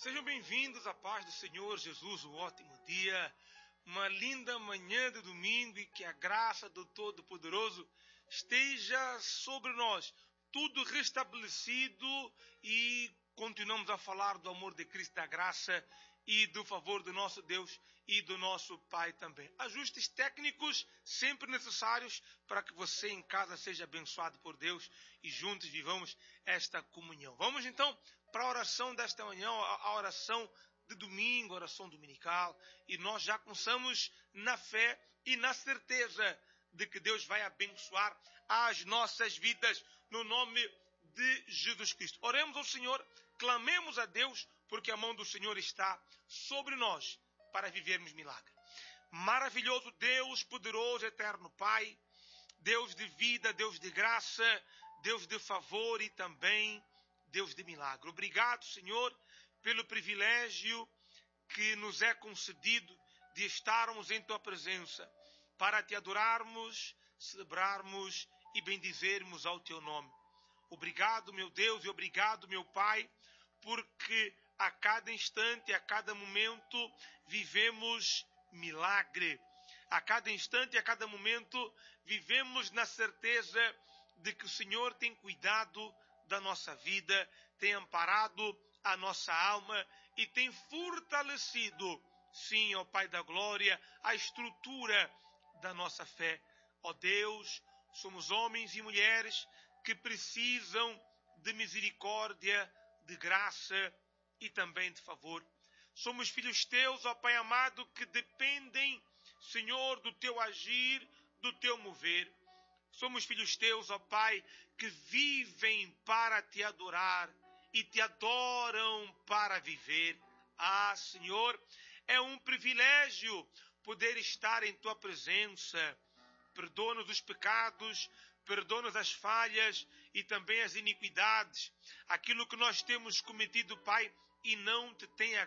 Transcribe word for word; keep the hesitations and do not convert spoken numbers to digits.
Sejam bem-vindos à paz do Senhor Jesus, um ótimo dia, uma linda manhã de domingo e que a graça do Todo-Poderoso esteja sobre nós. Tudo restabelecido e continuamos a falar do amor de Cristo, da graça e do favor do nosso Deus e do nosso Pai também. Ajustes técnicos sempre necessários para que você em casa seja abençoado por Deus e juntos vivamos esta comunhão. Vamos então para a oração desta manhã, a oração de domingo, a oração dominical, e nós já começamos na fé e na certeza de que Deus vai abençoar as nossas vidas no nome de Jesus Cristo. Oremos ao Senhor, clamemos a Deus, porque a mão do Senhor está sobre nós para vivermos milagre. Maravilhoso Deus, poderoso, eterno Pai, Deus de vida, Deus de graça, Deus de favor e também Deus de milagre. Obrigado, Senhor, pelo privilégio que nos é concedido de estarmos em Tua presença para Te adorarmos, celebrarmos e bendizermos ao Teu nome. Obrigado, meu Deus, e obrigado, meu Pai, porque a cada instante, a cada momento, vivemos milagre. A cada instante, a cada momento, vivemos na certeza de que o Senhor tem cuidado da nossa vida, tem amparado a nossa alma e tem fortalecido, sim, ó Pai da Glória, a estrutura da nossa fé. Ó Deus, somos homens e mulheres que precisam de misericórdia, de graça e também de favor. Somos filhos Teus, ó Pai amado, que dependem, Senhor, do Teu agir, do Teu mover. Somos filhos Teus, ó Pai, que vivem para Te adorar e Te adoram para viver. Ah, Senhor, é um privilégio poder estar em Tua presença. Perdoa-nos os pecados, perdoa-nos as falhas e também as iniquidades. Aquilo que nós temos cometido, Pai, e não Te tem